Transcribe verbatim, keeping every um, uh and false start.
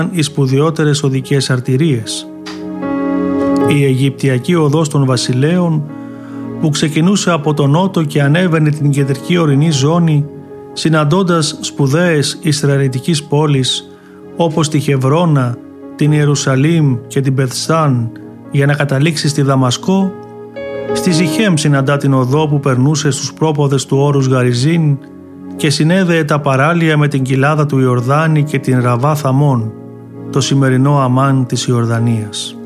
οι σπουδαιότερες οδικές αρτηρίες. Η Αιγυπτιακή οδός των βασιλέων, που ξεκινούσε από τον νότο και ανέβαινε την κεντρική ορεινή ζώνη, συναντώντας σπουδαίες Ισραηλιτικής πόλεις όπως τη Χευρώνα, την Ιερουσαλήμ και την Μπεθσάν, για να καταλήξει στη Δαμασκό, στη Ζιχέμ συναντά την οδό που περνούσε στους πρόποδες του όρους Γαριζίν και συνέδεε τα παράλια με την κοιλάδα του Ιορδάνη και την Ραβά Θαμών, το σημερινό Αμάν της Ιορδανίας.